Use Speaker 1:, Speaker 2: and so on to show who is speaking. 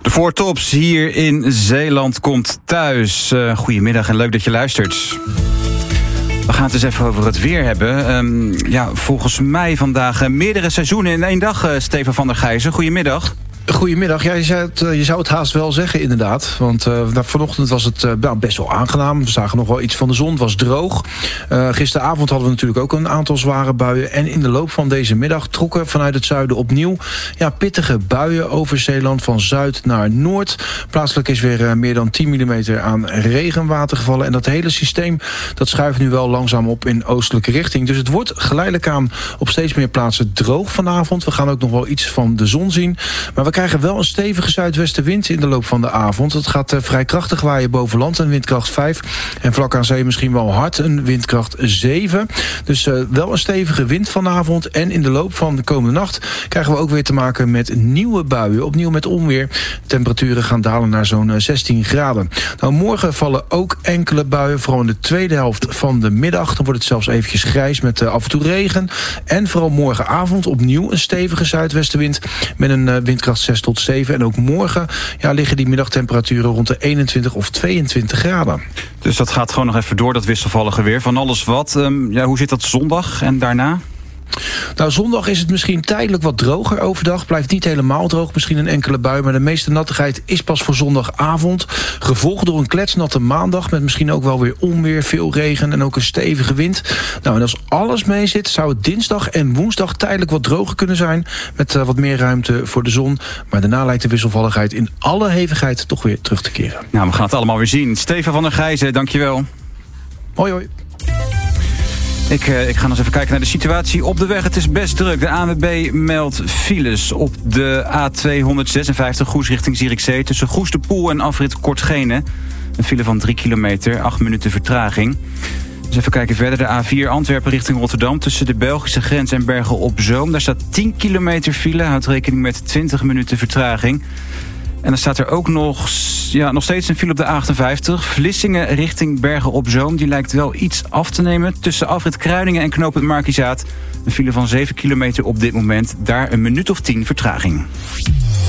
Speaker 1: De Four Tops hier in Zeeland komt thuis. Goedemiddag en leuk dat je luistert. We gaan het eens even over het weer hebben. Volgens mij vandaag meerdere seizoenen in één dag, Steven van der Gijzen. Goedemiddag.
Speaker 2: Goedemiddag. Ja, je zou het haast wel zeggen, inderdaad. Want vanochtend was het best wel aangenaam. We zagen nog wel iets van de zon. Het was droog. Gisteravond hadden we natuurlijk ook een aantal zware buien. En in de loop van deze middag trokken vanuit het zuiden opnieuw pittige buien over Zeeland van zuid naar noord. Plaatselijk is weer meer dan 10 mm aan regenwater gevallen. En dat hele systeem dat schuift nu wel langzaam op in oostelijke richting. Dus het wordt geleidelijk aan op steeds meer plaatsen droog vanavond. We gaan ook nog wel iets van de zon zien. Maar we krijgen wel een stevige zuidwestenwind in de loop van de avond. Het gaat vrij krachtig waaien boven land, een windkracht 5. En vlak aan zee misschien wel hard, een windkracht 7. Dus wel een stevige wind vanavond. En in de loop van de komende nacht krijgen we ook weer te maken met nieuwe buien. Opnieuw met onweer. Temperaturen gaan dalen naar zo'n 16 graden. Nou, morgen vallen ook enkele buien, vooral in de tweede helft van de middag. Dan wordt het zelfs eventjes grijs met af en toe regen. En vooral morgenavond opnieuw een stevige zuidwestenwind met een windkracht 6 tot 7. En ook morgen liggen die middagtemperaturen rond de 21 of 22 graden.
Speaker 1: Dus dat gaat gewoon nog even door, dat wisselvallige weer. Van alles wat. Hoe zit dat zondag en daarna?
Speaker 2: Nou, zondag is het misschien tijdelijk wat droger overdag. Blijft niet helemaal droog, misschien een enkele bui. Maar de meeste nattigheid is pas voor zondagavond. Gevolgd door een kletsnatte maandag met misschien ook wel weer onweer, veel regen en ook een stevige wind. Nou, en als alles mee zit, zou het dinsdag en woensdag tijdelijk wat droger kunnen zijn. Met wat meer ruimte voor de zon. Maar daarna lijkt de wisselvalligheid in alle hevigheid toch weer terug te keren.
Speaker 1: Nou, we gaan het allemaal weer zien. Steven van der Gijzen, dankjewel.
Speaker 2: Hoi, hoi.
Speaker 1: Ik ga nog eens even kijken naar de situatie op de weg. Het is best druk. De ANWB meldt files op de A256 Goes richting Zierikzee tussen Goes de Poel en afrit Kortgene. Een file van 3 kilometer, 8 minuten vertraging. Dus even kijken verder. De A4 Antwerpen richting Rotterdam tussen de Belgische grens en Bergen op Zoom. Daar staat 10 kilometer file. Houdt rekening met 20 minuten vertraging. En dan staat er ook nog steeds een file op de A58. Vlissingen richting Bergen op Zoom. Die lijkt wel iets af te nemen. Tussen afrit Kruiningen en knooppunt Markizaat. Een file van 7 kilometer op dit moment. Daar een minuut of 10 vertraging.